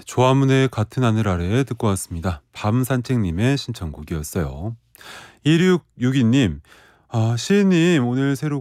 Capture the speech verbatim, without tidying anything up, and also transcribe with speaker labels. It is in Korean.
Speaker 1: 조화문의 같은 하늘 아래 듣고 왔습니다. 밤산책님의 신청곡이었어요. 이육육이 님, 아, 시인님 오늘 새로